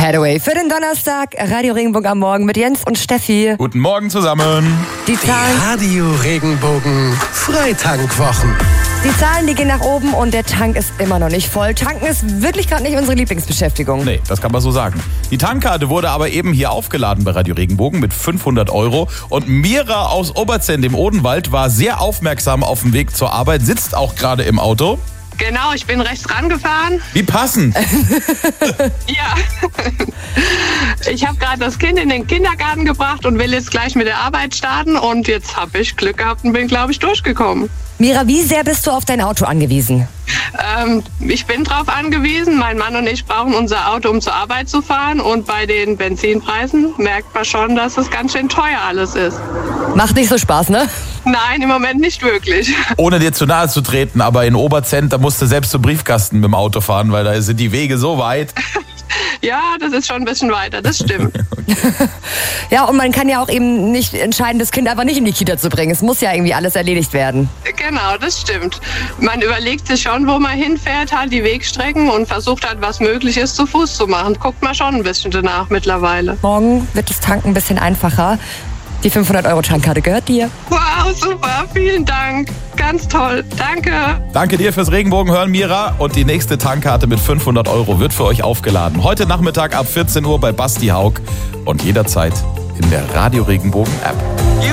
Hathaway für den Donnerstag. Radio Regenbogen am Morgen mit Jens und Steffi. Guten Morgen zusammen. Die Zahlen, Radio Regenbogen Freitankwwochen. die Zahlen, die gehen nach oben und der Tank ist immer noch nicht voll. Tanken ist wirklich gerade nicht unsere Lieblingsbeschäftigung. Nee, das kann man so sagen. Die Tankkarte wurde aber eben hier aufgeladen bei Radio Regenbogen mit 500 €. Und Mira aus Oberzent im Odenwald war sehr aufmerksam auf dem Weg zur Arbeit, sitzt auch gerade im Auto. Genau, ich bin rechts rangefahren. Wie passend. Ja. Ich habe gerade das Kind in den Kindergarten gebracht und will jetzt gleich mit der Arbeit starten. Und jetzt habe ich Glück gehabt und bin, glaube ich, durchgekommen. Mira, wie sehr bist du auf dein Auto angewiesen? Ich bin drauf angewiesen. Mein Mann und ich brauchen unser Auto, um zur Arbeit zu fahren. Und bei den Benzinpreisen merkt man schon, dass es ganz schön teuer alles ist. Macht nicht so Spaß, ne? Nein, im Moment nicht wirklich. Ohne dir zu nahe zu treten, aber in Oberzent, da musst du selbst zum Briefkasten mit dem Auto fahren, weil da sind die Wege so weit. Ja, das ist schon ein bisschen weiter, das stimmt. Ja, und man kann ja auch eben nicht entscheiden, das Kind einfach nicht in die Kita zu bringen. Es muss ja irgendwie alles erledigt werden. Genau, das stimmt. Man überlegt sich schon, wo man hinfährt, halt die Wegstrecken und versucht halt, was möglich ist, zu Fuß zu machen. Guckt man schon ein bisschen danach mittlerweile. Morgen wird das Tanken ein bisschen einfacher. Die 500 € Tankkarte gehört dir. Wow, super, vielen Dank. Ganz toll, danke. Danke dir fürs Regenbogenhören, Mira. Und die nächste Tankkarte mit 500 € wird für euch aufgeladen. Heute Nachmittag ab 14 Uhr bei Basti Haug und jederzeit in der Radio Regenbogen App.